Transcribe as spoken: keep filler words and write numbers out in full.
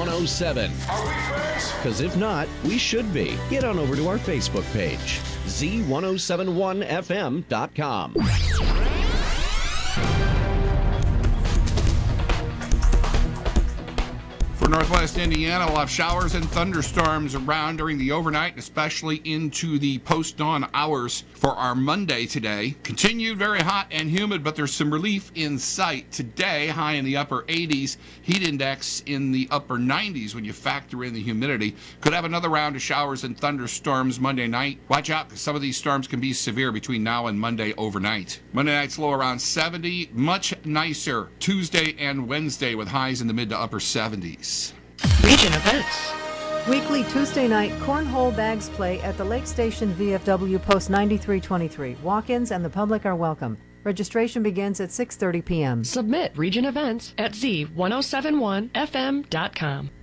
one oh seven. Are we friends? Because if not, we should be. Get on over to our Facebook page, Z ten seventy-one F M dot com. For Northwest Indiana, we'll have showers and thunderstorms around during the overnight, especially into the post-dawn hours for our Monday today. Continued very hot and humid, but there's some relief in sight. Today, high in the upper eighties, heat index in the upper nineties when you factor in the humidity. Could have another round of showers and thunderstorms Monday night. Watch out, because some of these storms can be severe between now and Monday overnight. Monday night's low around seventy, much nicer Tuesday and Wednesday with highs in the mid to upper seventies. Region events. Weekly Tuesday night cornhole bags play at the Lake Station V F W Post ninety-three twenty-three. Walk-ins and the public are welcome. Registration begins at six thirty p.m. Submit region events at Z ten seventy-one F M dot com.